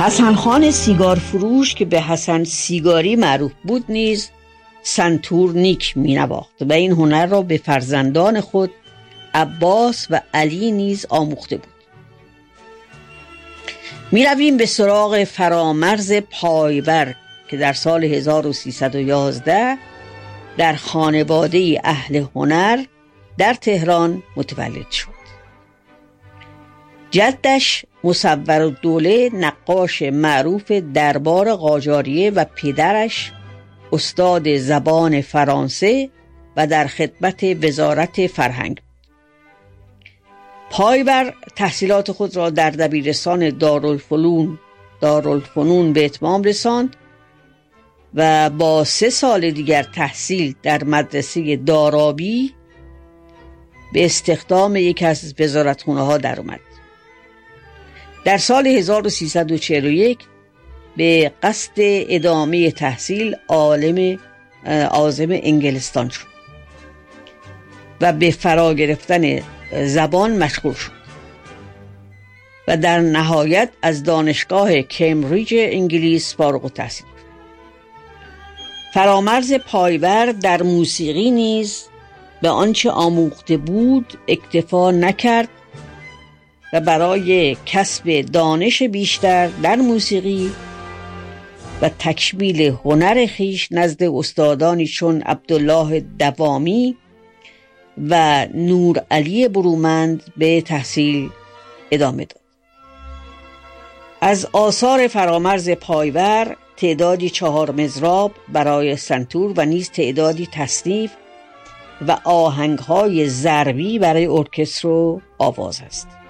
حسن خان سیگار فروش که به حسن سیگاری معروف بود نیز سنتور نیک می نواخت و این هنر را به فرزندان خود عباس و علی نیز آموخته بود. می رویم به سراغ فرامرز پایور که در سال 1311 در خانواده اهل هنر در تهران متولد شد. جدش مصورالدوله نقاش معروف دربار قاجاریه و پدرش استاد زبان فرانسه و در خدمت وزارت فرهنگ. پایور تحصیلات خود را در دبیرستان دارالفنون به اتمام رساند و با 3 سال دیگر تحصیل در مدرسه دارابی به استخدام یکی از وزارتخانه‌ها در آمد. در سال 1341 به قصد ادامه تحصیل عازم انگلستان شد و به فرا گرفتن زبان مشغول شد و در نهایت از دانشگاه کمبریج انگلیس فارغ التحصیل شد. فرامرز پایور در موسیقی نیز به آنچه آموخته بود اکتفا نکرد و برای کسب دانش بیشتر در موسیقی و تکمیل هنر خویش نزد استادانی چون عبدالله دوامی و نور علی برومند به تحصیل ادامه داد. از آثار فرامرز پایور تعدادی 4 مضراب برای سنتور و نیز تعدادی تصنیف و آهنگ‌های ضربی برای ارکستر و آواز است.